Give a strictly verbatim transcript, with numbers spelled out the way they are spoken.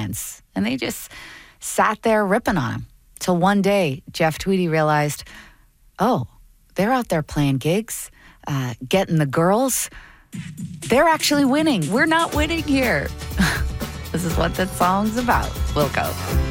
fans. And they just sat there ripping on him. Till one day, Jeff Tweedy realized, oh, they're out there playing gigs, uh, getting the girls. They're actually winning. We're not winning here. This is what that song's about. Wilco.